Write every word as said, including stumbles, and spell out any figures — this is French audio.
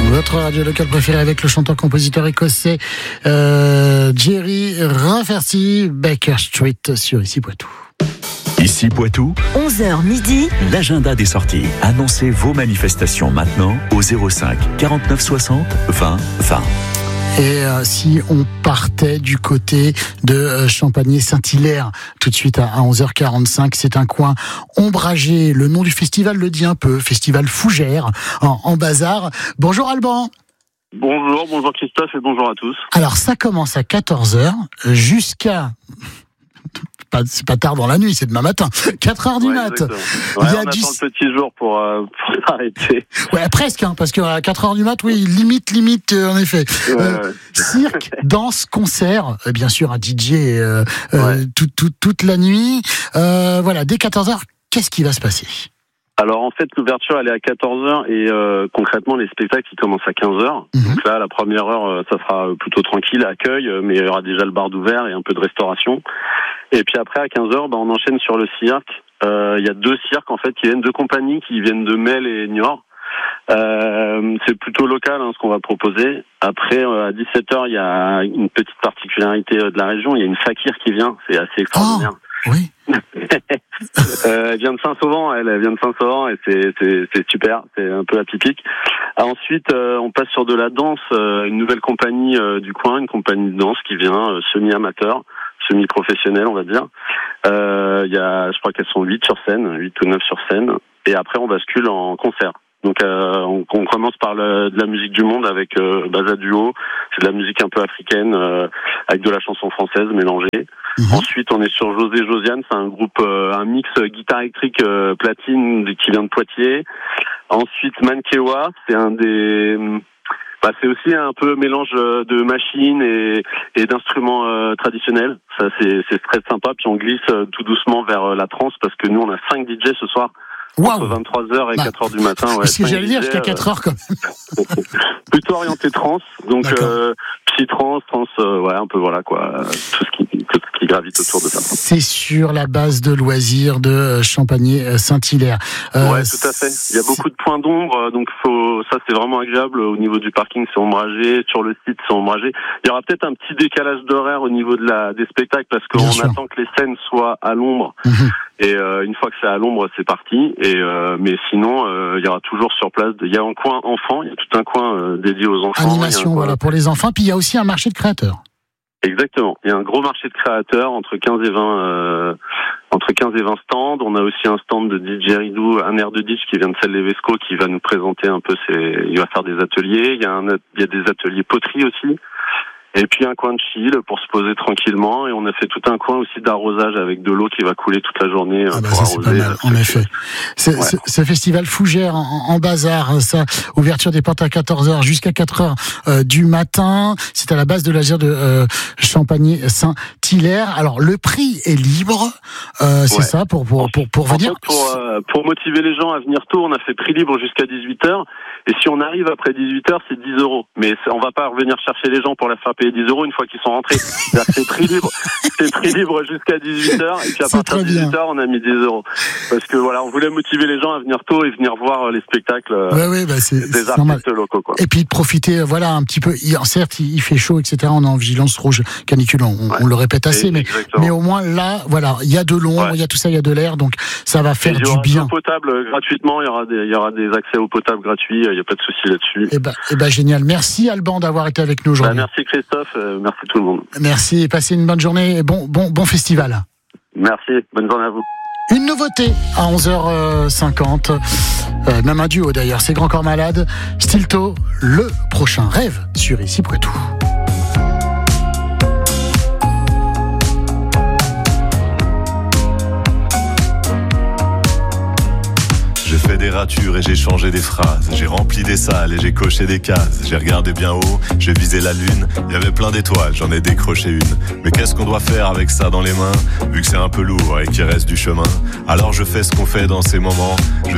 Votre radio locale préférée avec le chanteur-compositeur écossais euh, Jerry Rafferty, Baker Street sur Ici Poitou. Ici Poitou, onze heures midi, l'agenda des sorties. Annoncez vos manifestations maintenant au zéro cinq quarante-neuf soixante vingt vingt. Et euh, si on partait du côté de euh, Champagné-Saint-Hilaire, tout de suite à, à onze heures quarante-cinq, c'est un coin ombragé. Le nom du festival le dit un peu, Festival Fougères, en, en bazar. Bonjour Alban. Bonjour, bonjour Christophe et bonjour à tous. Alors ça commence à quatorze heures jusqu'à... Pas, c'est pas tard dans la nuit, c'est demain matin. quatre heures du ouais, mat. Ouais, Il y a on du... attend le petit jour pour, euh, pour s'arrêter. Ouais, presque, hein, parce qu'à quatre heures du mat, oui, limite, limite, euh, en effet. Ouais, euh, ouais. Cirque, danse, concert, euh, bien sûr, un D J euh, euh, ouais. tout, tout, toute la nuit. Euh, voilà, dès quatorze heures, qu'est-ce qui va se passer ? Alors en fait, l'ouverture elle est à quatorze heures et euh, concrètement les spectacles ils commencent à quinze heures. Mmh. Donc là, la première heure, ça sera plutôt tranquille, accueil, mais il y aura déjà le bar d'ouvert et un peu de restauration. Et puis après, à quinze heures, bah, on enchaîne sur le cirque. Euh, il y a deux cirques en fait qui viennent, deux compagnies qui viennent de Mel et Niort. Euh, c'est plutôt local hein, ce qu'on va proposer. Après, euh, à dix-sept heures, il y a une petite particularité de la région. Il y a une fakir qui vient, c'est assez extraordinaire. Oh, oui. euh, elle vient de Saint-Sauvent, elle, elle vient de Saint-Sauvent et c'est, c'est, c'est super, c'est un peu atypique. Ensuite, euh, on passe sur de la danse, euh, une nouvelle compagnie euh, du coin, une compagnie de danse qui vient, euh, semi-amateur, semi-professionnelle, on va dire. Euh, il y a, je crois qu'elles sont huit sur scène, huit ou neuf sur scène. Et après, on bascule en concert. Donc, euh, on, on commence par le, de la musique du monde avec euh, Baza Duo. C'est de la musique un peu africaine, euh, avec de la chanson française mélangée. Mmh. Ensuite, on est sur José Josiane. C'est un groupe, euh, un mix guitare électrique euh, platine qui vient de Poitiers. Ensuite, Mankewa, c'est un des... Bah, c'est aussi un peu mélange de machines et, et d'instruments euh, traditionnels. Ça, c'est, c'est très sympa. Puis on glisse euh, tout doucement vers euh, la trance parce que nous, on a cinq D J ce soir. Wow. Entre vingt-trois heures et bah, quatre heures du matin. Ouais, c'est ce que j'allais dire, jusqu'à quatre heures quand même. Plutôt orienté trance. Donc, euh, psy-trance, trance, euh, ouais, un peu voilà quoi. Tout ce qui, tout ce qui gravite autour de ça. C'est sur la base de loisirs de Champagné-Saint-Hilaire. Euh, ouais, tout à fait. Il y a beaucoup de points d'ombre, donc faut, ça c'est vraiment agréable. Au niveau du parking, c'est ombragé. Sur le site, c'est ombragé. Il y aura peut-être un petit décalage d'horaire au niveau de la, des spectacles parce qu'on attend que les scènes soient à l'ombre. Mmh. Et euh, une fois que c'est à l'ombre, c'est parti. Et euh, mais sinon, euh, il y aura toujours sur place. Il y a un coin enfant, il y a tout un coin euh, dédié aux enfants. Animation, voilà, pour les enfants. Puis il y a aussi un marché de créateurs. Exactement. Il y a un gros marché de créateurs entre quinze et vingt euh, entre quinze et vingt stands. On a aussi un stand de D J Ridou, un air de D J qui vient de Celle-les-Vesco qui va nous présenter un peu ses, il va faire des ateliers. Il y a un, il y a des ateliers poterie aussi. Et puis un coin de chill pour se poser tranquillement. Et on a fait tout un coin aussi d'arrosage avec de l'eau qui va couler toute la journée ah bah pour ça, arroser. C'est pas mal, en effet. C'est, ouais. c'est, ce festival Fougères en, en bazar, ça, ouverture des portes à quatorze heures jusqu'à quatre heures euh, du matin. C'est à la base de l'A G R de euh, Champagné-Saint-Hilaire. Alors le prix est libre, euh, c'est ouais. ça pour pour pour pour en venir. Fait, pour euh, pour motiver les gens à venir tôt, on a fait prix libre jusqu'à dix-huit heures. Et si on arrive après dix-huit heures, c'est dix euros. Mais on va pas revenir chercher les gens pour la faire payer dix euros une fois qu'ils sont rentrés. C'est-à-dire c'est prix libre. C'est prix libre jusqu'à dix-huit heures. Et puis à c'est partir de dix-huit heures, on a mis dix euros. Parce que voilà, on voulait motiver les gens à venir tôt et venir voir les spectacles ouais, ouais, bah c'est, des c'est artistes normal. locaux, quoi. Et puis de profiter, voilà, un petit peu. Certes, il fait chaud, et cetera. On est en vigilance rouge canicule. On, ouais. on le répète assez, mais, mais au moins là, voilà, il y a de l'ombre, il ouais. y a tout ça, il y a de l'air. Donc ça va faire du bien. Il y aura l'eau potable gratuitement. Il y aura des, il y aura des accès eau potable gratuits. Il n'y a pas de souci là-dessus. Eh ben, eh ben, génial. Merci Alban d'avoir été avec nous aujourd'hui. Bah, merci Christophe, euh, merci tout le monde. Merci, passez une bonne journée et bon, bon, bon festival. Merci, bonne journée à vous. Une nouveauté à onze heures cinquante, euh, même un duo d'ailleurs, c'est Grand Corps Malade, Stilto, le prochain rêve sur Ici Poitou. J'ai fait des ratures et j'ai changé des phrases. J'ai rempli des salles et j'ai coché des cases. J'ai regardé bien haut, j'ai visé la lune. Il y avait plein d'étoiles, j'en ai décroché une. Mais qu'est-ce qu'on doit faire avec ça dans les mains, vu que c'est un peu lourd et qu'il reste du chemin? Alors je fais ce qu'on fait dans ces moments. Je